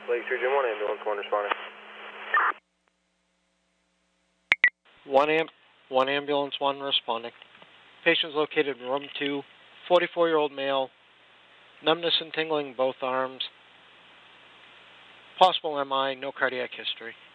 Lake Surgeon 1 ambulance, 1 responding. 1 ambulance, 1 responding. Patient's located in room 2, 44-year-old male, numbness and tingling in both arms, possible MI, no cardiac history.